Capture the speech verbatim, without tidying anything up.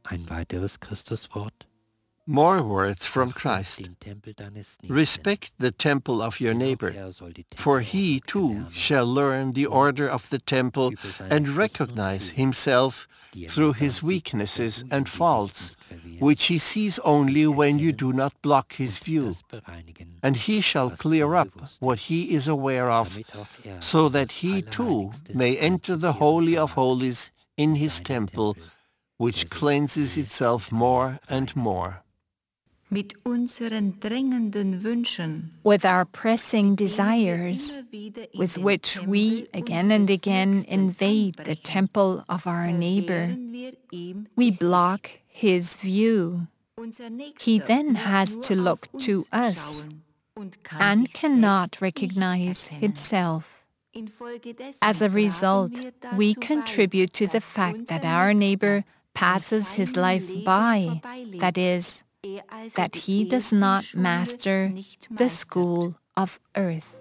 Ein weiteres Christuswort. More words from Christ. Den Tempel deines Nächsten. Respect the temple of your Denn auch neighbor, er soll die for he Tempelordnung too erlernen, shall learn the order of the temple über seine and Schwächen und recognize Fehler, himself die er through nur his dann sieht, weaknesses wenn du ihm and die Sicht faults, nicht verwehrst, which he sees only sich when you erkennen do not block his und view. das bereinigen, And he shall was clear up unbewusst what ist, he is aware of, damit auch er so in that das he too Allerheiligste may enter the einzukehren Holy of vermag, Holies in in his seinen temple, Tempel, which der sich cleanses öl itself und more Wein and reinigt. more. Mit unseren drängenden Wünschen, With our pressing mit denen wir desires, immer wieder in with den which we Tempel again and unseres again Nächsten invade the einbrechen, temple of our neighbor, verwehren wir ihm we die block Sicht. his view. Unser Nächster He then muss has nur to look auf uns to us schauen und kann and sich cannot selbst recognize nicht erkennen. himself. Infolgedessen As a tragen result, wir we dazu contribute to bei, the dass fact that unser our Nächster neighbor an passes his seinem life Leben by, vorbeilebt. that is, Er also that die he does irdische not Schule master nicht the meistert. school of earth.